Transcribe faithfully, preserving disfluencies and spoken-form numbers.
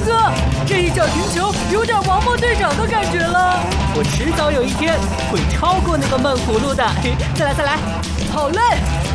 哥，这一脚停球有点王八队长的感觉了。我迟早有一天会超过那个闷葫芦的。再来，再来，好嘞！